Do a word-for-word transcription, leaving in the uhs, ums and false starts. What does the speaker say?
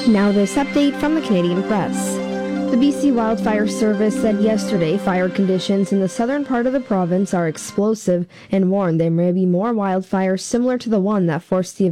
Now this update from the Canadian Press. The B C Wildfire Service said yesterday fire conditions in the southern part of the province are explosive and warned there may be more wildfires similar to the one that forced the